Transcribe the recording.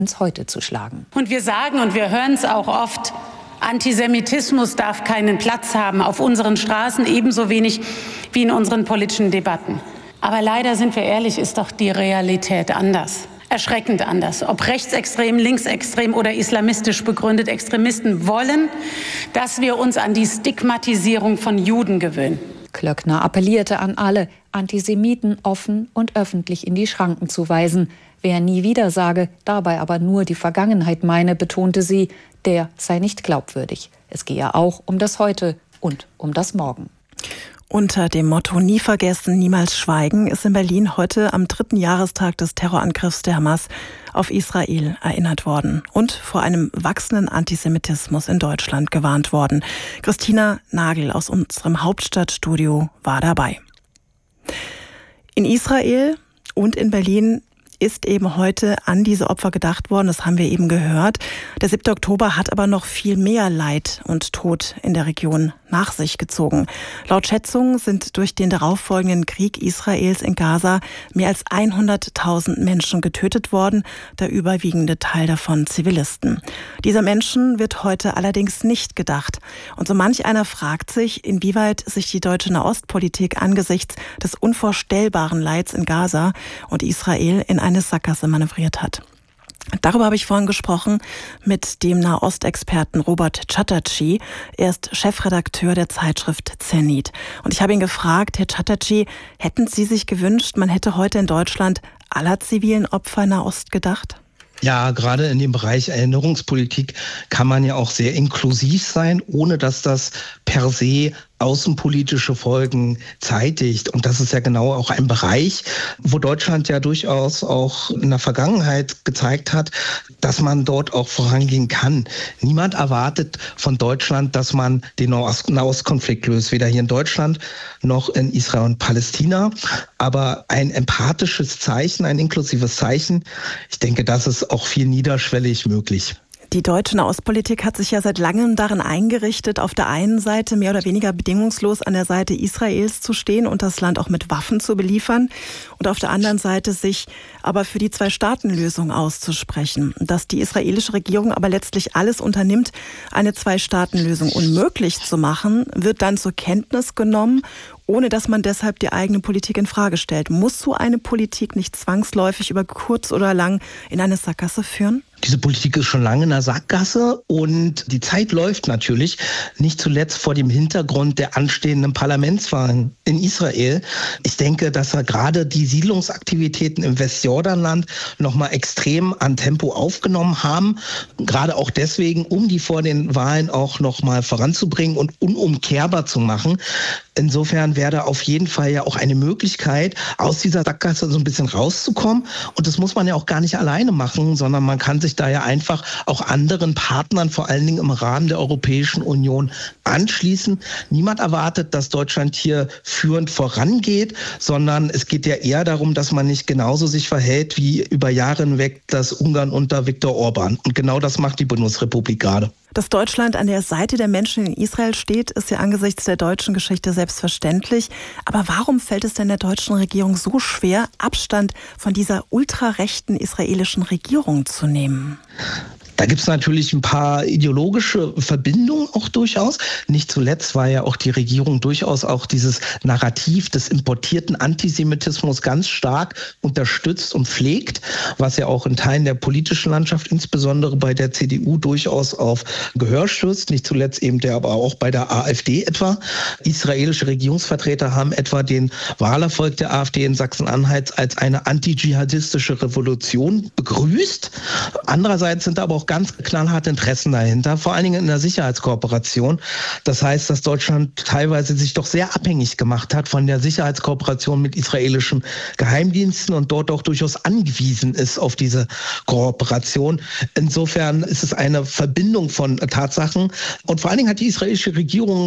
ins Heute zu schlagen. Und wir sagen, und wir hören es auch oft, Antisemitismus darf keinen Platz haben auf unseren Straßen, ebenso wenig wie in unseren politischen Debatten. Aber leider, sind wir ehrlich, ist doch die Realität anders. Erschreckend anders. Ob rechtsextrem, linksextrem oder islamistisch begründet, Extremisten wollen, dass wir uns an die Stigmatisierung von Juden gewöhnen. Klöckner appellierte an alle, Antisemiten offen und öffentlich in die Schranken zu weisen. Wer nie wieder sage, dabei aber nur die Vergangenheit meine, betonte sie, der sei nicht glaubwürdig. Es gehe auch um das Heute und um das Morgen. Unter dem Motto Nie vergessen, niemals schweigen ist in Berlin heute am 3. Jahrestag des Terrorangriffs der Hamas auf Israel erinnert worden und vor einem wachsenden Antisemitismus in Deutschland gewarnt worden. Christina Nagel aus unserem Hauptstadtstudio war dabei. In Israel und in Berlin ist eben heute an diese Opfer gedacht worden, das haben wir eben gehört. Der 7. Oktober hat aber noch viel mehr Leid und Tod in der Region nach sich gezogen. Laut Schätzungen sind durch den darauffolgenden Krieg Israels in Gaza mehr als 100.000 Menschen getötet worden, der überwiegende Teil davon Zivilisten. Dieser Menschen wird heute allerdings nicht gedacht. Und so manch einer fragt sich, inwieweit sich die deutsche Nahostpolitik angesichts des unvorstellbaren Leids in Gaza und Israel in eine Sackgasse manövriert hat. Darüber habe ich vorhin gesprochen mit dem Nahostexperten Robert Chatterjee. Er ist Chefredakteur der Zeitschrift Zenit. Und ich habe ihn gefragt, Herr Chatterjee, hätten Sie sich gewünscht, man hätte heute in Deutschland aller zivilen Opfer in Nahost gedacht? Ja, gerade in dem Bereich Erinnerungspolitik kann man ja auch sehr inklusiv sein, ohne dass das per se außenpolitische Folgen zeitigt. Und das ist ja genau auch ein Bereich, wo Deutschland ja durchaus auch in der Vergangenheit gezeigt hat, dass man dort auch vorangehen kann. Niemand erwartet von Deutschland, dass man den Nahostkonflikt löst, weder hier in Deutschland noch in Israel und Palästina. Aber ein empathisches Zeichen, ein inklusives Zeichen, ich denke, das ist auch viel niederschwellig möglich. Die deutsche Nahostpolitik hat sich ja seit langem darin eingerichtet, auf der einen Seite mehr oder weniger bedingungslos an der Seite Israels zu stehen und das Land auch mit Waffen zu beliefern und auf der anderen Seite sich aber für die Zwei-Staaten-Lösung auszusprechen. Dass die israelische Regierung aber letztlich alles unternimmt, eine Zwei-Staaten-Lösung unmöglich zu machen, wird dann zur Kenntnis genommen, ohne dass man deshalb die eigene Politik in Frage stellt. Muss so eine Politik nicht zwangsläufig über kurz oder lang in eine Sackgasse führen? Diese Politik ist schon lange in der Sackgasse und die Zeit läuft natürlich, nicht zuletzt vor dem Hintergrund der anstehenden Parlamentswahlen in Israel. Ich denke, dass gerade die Siedlungsaktivitäten im Westjordanland nochmal extrem an Tempo aufgenommen haben. Gerade auch deswegen, um die vor den Wahlen auch nochmal voranzubringen und unumkehrbar zu machen. Insofern wäre da auf jeden Fall ja auch eine Möglichkeit, aus dieser Sackgasse so ein bisschen rauszukommen. Und das muss man ja auch gar nicht alleine machen, sondern man kann sich da ja einfach auch anderen Partnern, vor allen Dingen im Rahmen der Europäischen Union, anschließen. Niemand erwartet, dass Deutschland hier führend vorangeht, sondern es geht ja eher darum, dass man nicht genauso sich verhält wie über Jahre hinweg das Ungarn unter Viktor Orban. Und genau das macht die Bundesrepublik gerade. Dass Deutschland an der Seite der Menschen in Israel steht, ist ja angesichts der deutschen Geschichte selbstverständlich. Aber warum fällt es denn der deutschen Regierung so schwer, Abstand von dieser ultrarechten israelischen Regierung zu nehmen? Da gibt es natürlich ein paar ideologische Verbindungen auch durchaus. Nicht zuletzt war ja auch die Regierung durchaus auch dieses Narrativ des importierten Antisemitismus ganz stark unterstützt und pflegt, was ja auch in Teilen der politischen Landschaft, insbesondere bei der CDU, durchaus auf Gehör stößt. Nicht zuletzt eben aber auch bei der AfD etwa. Israelische Regierungsvertreter haben etwa den Wahlerfolg der AfD in Sachsen-Anhalt als eine antidschihadistische Revolution begrüßt. Andererseits sind aber auch ganz knallharte Interessen dahinter, vor allen Dingen in der Sicherheitskooperation. Das heißt, dass Deutschland teilweise sich doch sehr abhängig gemacht hat von der Sicherheitskooperation mit israelischen Geheimdiensten und dort auch durchaus angewiesen ist auf diese Kooperation. Insofern ist es eine Verbindung von Tatsachen. Und vor allen Dingen hat die israelische Regierung